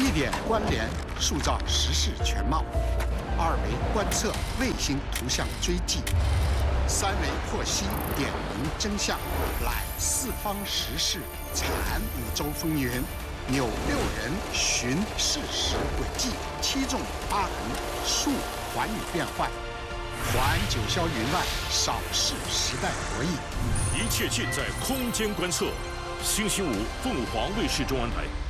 1点关联塑造时事全貌，2维观测卫星图像追迹，3维获悉点明真相，览四方时事，阐5洲风云，纽6人寻事实轨迹，7纵8横述寰宇变幻，环九霄云外，扫视时代博弈， 一切尽在空间观测。星期五，凤凰卫视中文台。